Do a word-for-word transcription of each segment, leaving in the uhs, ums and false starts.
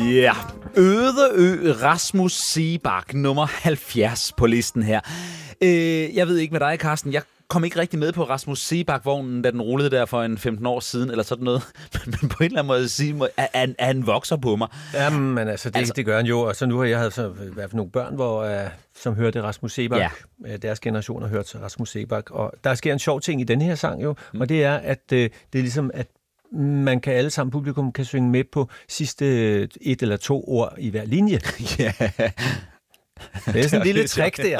Ja, Øde Ø, Rasmus Seebach, nummer halvfjerds på listen her. Øh, jeg ved ikke med dig, Carsten, jeg kom ikke rigtig med på Rasmus Seebach-vognen, da den rullede der for en femten år siden, eller sådan noget. Men på en eller anden måde at sige, at han, at han vokser på mig. Jamen, altså det, altså, det gør han jo. Og så nu har jeg så i hvert fald nogle børn, hvor, uh, som hørte Rasmus Seebach. Ja. Deres generation har hørt Rasmus Seebach. Og der sker en sjov ting i den her sang jo, mm. og det er, at uh, det er ligesom, at man kan alle sammen, publikum kan synge med på sidste et eller to ord i hver linje. Ja. Det er sådan en lille trick der.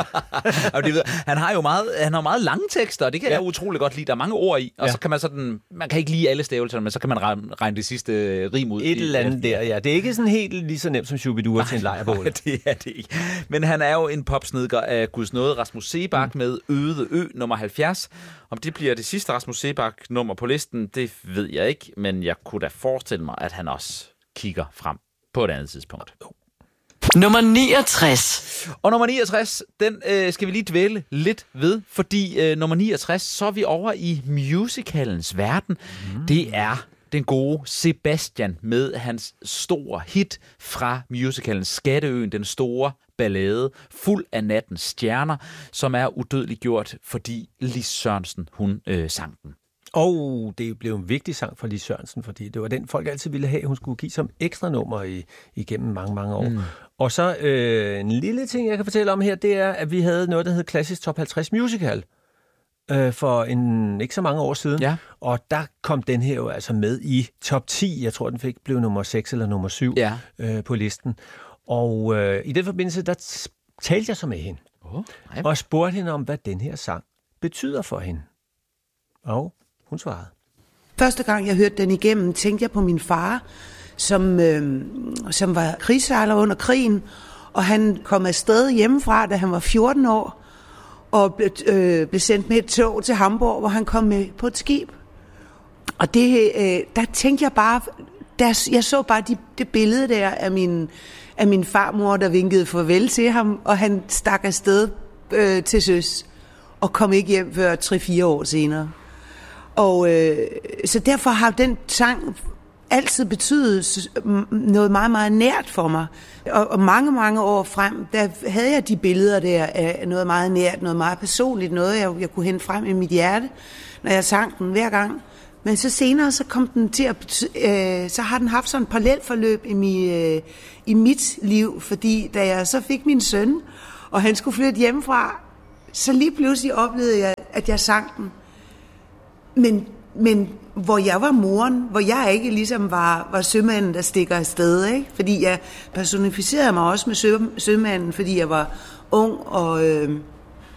han har jo meget, han har meget lange tekster, og det kan ja. jeg utrolig godt lide. Der er mange ord i, og ja. så kan man sådan, man kan ikke lide alle stavelserne, men så kan man regne det sidste rim ud. Et eller andet der, ja. Det er ikke sådan helt lige så nemt som Shubidua til en lejrbål. Det er det ikke. Men han er jo en popsnedker af Guds nåde, Rasmus Seebach, mm. med Øde Ø, nummer halvfjerds. Om det bliver det sidste Rasmus Seebach-nummer på listen, det ved jeg ikke, men jeg kunne da forestille mig, at han også kigger frem på et andet tidspunkt. Nummer niogtres. Og nummer niogtres, den øh, skal vi lige dvæle lidt ved, fordi øh, nummer niogtres, så er vi over i musicalens verden. Mm. Det er den gode Sebastian med hans store hit fra musicalen Skatteøen, den store ballade, fuld af nattens stjerner, som er udødeligt gjort, fordi Lis Sørensen, hun øh, sang den. Og det blev en vigtig sang for Lis Sørensen, fordi det var den, folk altid ville have, hun skulle give som ekstra nummer i, igennem mange, mange år. Mm. Og så øh, en lille ting, jeg kan fortælle om her, det er, at vi havde noget, der hed Klassisk Top halvtreds Musical øh, for en, ikke så mange år siden. Ja. Og der kom den her jo altså med i top ti. Jeg tror, den fik blev nummer seks eller nummer syv ja. øh, på listen. Og øh, i den forbindelse, der talte jeg så med hende. Oh, og spurgte hende om, hvad den her sang betyder for hende. Og hun svarede. Første gang, jeg hørte den igennem, tænkte jeg på min far, som, øh, som var krigssejler under krigen, og han kom afsted hjemmefra, da han var fjorten år, og blev, øh, blev sendt med et tog til Hamburg, hvor han kom med på et skib. Og det, øh, der tænkte jeg bare, der, jeg så bare de, det billede der af min, af min farmor, der vinkede farvel til ham, og han stak afsted øh, til søs, og kom ikke hjem før tre-fire år senere. Og øh, så derfor har den sang altid betydet noget meget, meget nært for mig. Og, og mange, mange år frem, der havde jeg de billeder der af noget meget nært, noget meget personligt, noget jeg, jeg kunne hente frem i mit hjerte, når jeg sang den hver gang. Men så senere, så kom den til at betyde, øh, så har den haft sådan et parallelforløb i, mi, øh, i mit liv, fordi da jeg så fik min søn, og han skulle flytte hjemmefra, så lige pludselig oplevede jeg, at jeg sang den. Men, men hvor jeg var moren, hvor jeg ikke ligesom var, var sømanden, der stikker afsted, ikke? Fordi jeg personificerede mig også med sø, sømanden, fordi jeg var ung, og øh, jeg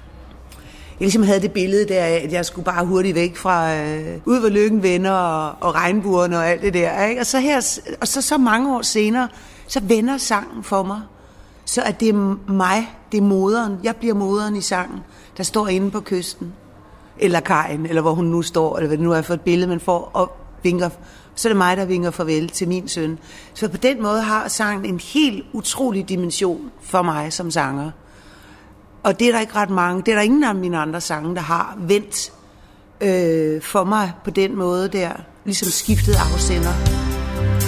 ligesom havde det billede der af, at jeg skulle bare hurtigt væk fra øh, ud hvor lykken vender og, og regnbuerne og alt det der, ikke? Og så her, og så, så mange år senere, så vender sangen for mig, så at det er mig, det er moderen, jeg bliver moderen i sangen, der står inde på kysten. Eller kajen, eller hvor hun nu står, eller hvad det nu er for et billede, man får, og vinker, så er det mig, der vinker farvel til min søn. Så på den måde har sangen en helt utrolig dimension for mig som sanger. Og det er der ikke ret mange, det er der ingen af mine andre sange, der har vendt øh, for mig på den måde der, ligesom skiftet afsender.